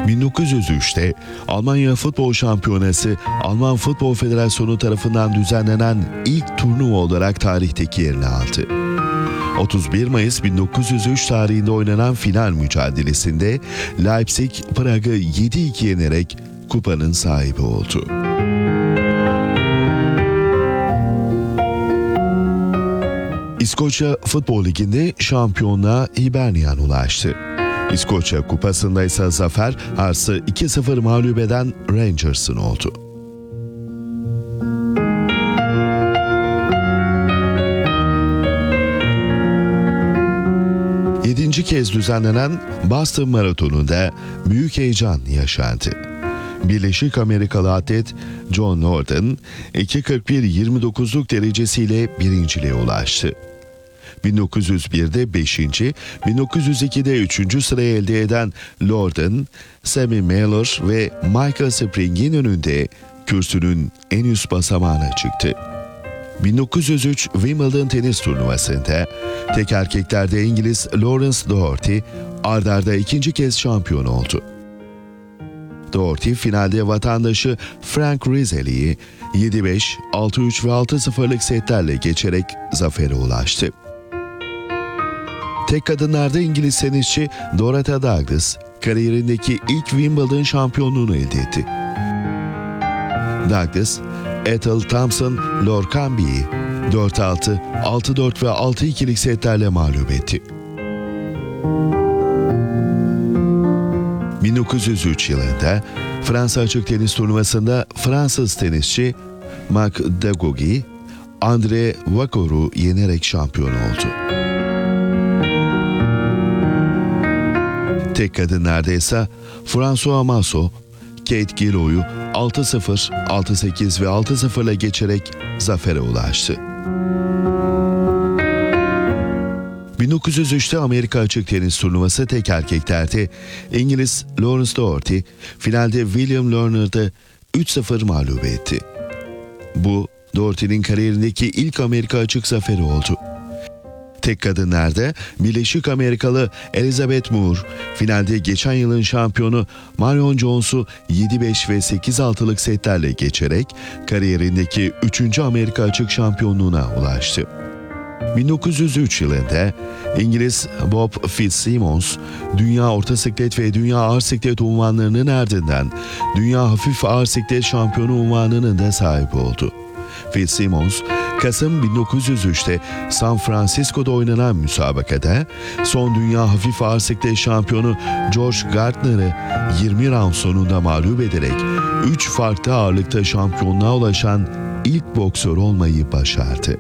1903'te Almanya Futbol Şampiyonası Alman Futbol Federasyonu tarafından düzenlenen ilk turnuva olarak tarihteki yerini aldı. 31 Mayıs 1903 tarihinde oynanan final mücadelesinde Leipzig Prag'ı 7-2 yenerek kupanın sahibi oldu. İskoçya Futbol Ligi'nde şampiyonluğa Hibernian ulaştı. İskoçya Kupası'nda ise zafer Hearts'ı 2-0 mağlup eden Rangers'ın oldu. Yedinci kez düzenlenen Boston Maratonu'nda büyük heyecan yaşandı. Birleşik Amerikalı atlet John Norton 2.41.29'luk derecesiyle birinciliğe ulaştı. 1901'de 5. 1902'de 3. sırayı elde eden Lorden, Sammy Miller ve Michael Spring'in önünde kürsünün en üst basamağına çıktı. 1903 Wimbledon tenis turnuvasında tek erkeklerde İngiliz Lawrence Doherty ard arda ikinci kez şampiyon oldu. Doherty finalde vatandaşı Frank Rizeli'yi 7-5, 6-3 ve 6-0'lık setlerle geçerek zafere ulaştı. Tek kadınlarda İngiliz tenisçi Dorothy Douglas kariyerindeki ilk Wimbledon şampiyonluğunu elde etti. Douglas, Ethel Thompson Lorcambi'yi 4-6, 6-4 ve 6-2'lik setlerle mağlup etti. 1903 yılında Fransa Açık Tenis Turnuvası'nda Fransız tenisçi Marc Dagogi, André Vacor'u yenerek şampiyon oldu. Tek kadınlarda ise François Massot, Kate Gilloy'u 6-0, 6-8 ve 6-0'la geçerek zafere ulaştı. 1903'te Amerika Açık Tenis Turnuvası tek erkeklerde İngiliz Lawrence Doherty finalde William Lerner'ı 3-0 mağlup etti. Bu Doherty'nin kariyerindeki ilk Amerika Açık zaferi oldu. Tek kadınlarda Birleşik Amerikalı Elizabeth Moore finalde geçen yılın şampiyonu Marion Jones'u 7-5 ve 8-6'lık setlerle geçerek kariyerindeki 3. Amerika Açık şampiyonluğuna ulaştı. 1903 yılında İngiliz Bob Fitzsimmons, Dünya Orta Siklet ve Dünya Ağır Siklet unvanlarının ardından Dünya Hafif Ağır Siklet Şampiyonu unvanının da sahibi oldu. Fitzsimmons, Kasım 1903'te San Francisco'da oynanan müsabakada son Dünya Hafif Ağır Siklet Şampiyonu George Gardner'ı 20 round sonunda mağlup ederek 3 farklı ağırlıkta şampiyonluğa ulaşan ilk boksör olmayı başardı.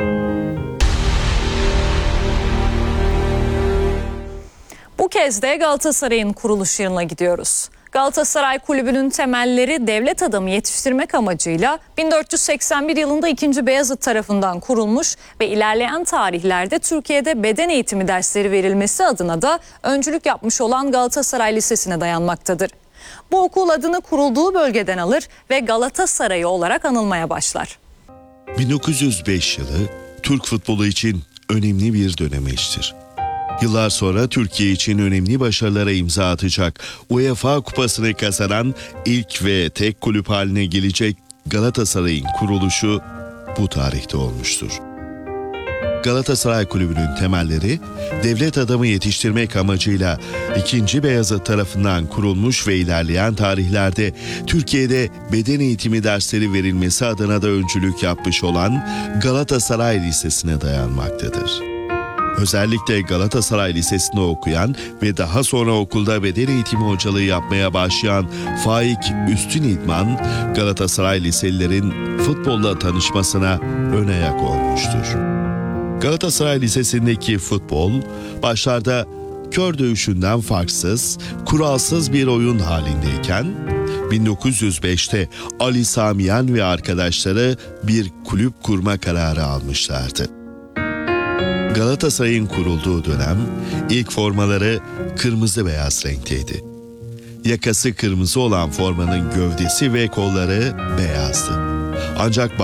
Bu kez de Galatasaray'ın kuruluş yılına gidiyoruz. Galatasaray Kulübü'nün temelleri devlet adamı yetiştirmek amacıyla 1481 yılında 2. Beyazıt tarafından kurulmuş ve ilerleyen tarihlerde Türkiye'de beden eğitimi dersleri verilmesi adına da öncülük yapmış olan Galatasaray Lisesi'ne dayanmaktadır. Bu okul adını kurulduğu bölgeden alır ve Galatasaray olarak anılmaya başlar. 1905 yılı Türk futbolu için önemli bir dönemeçtir. Yıllar sonra Türkiye için önemli başarılara imza atacak, UEFA Kupası'nı kazanan ilk ve tek kulüp haline gelecek Galatasaray'ın kuruluşu bu tarihte olmuştur. Galatasaray Kulübü'nün temelleri devlet adamı yetiştirmek amacıyla 2. Beyazıt tarafından kurulmuş ve ilerleyen tarihlerde Türkiye'de beden eğitimi dersleri verilmesi adına da öncülük yapmış olan Galatasaray Lisesi'ne dayanmaktadır. Özellikle Galatasaray Lisesi'nde okuyan ve daha sonra okulda beden eğitimi hocalığı yapmaya başlayan Faik Üstün İdman, Galatasaray liselilerin futbolla tanışmasına ön ayak olmuştur. Galatasaray Lisesi'ndeki futbol, başlarda kör dövüşünden farksız, kuralsız bir oyun halindeyken, 1905'te Ali Samiyen ve arkadaşları bir kulüp kurma kararı almışlardı. Galatasaray'ın kurulduğu dönem ilk formaları kırmızı beyaz renkteydi. Yakası kırmızı olan formanın gövdesi ve kolları beyazdı. Ancak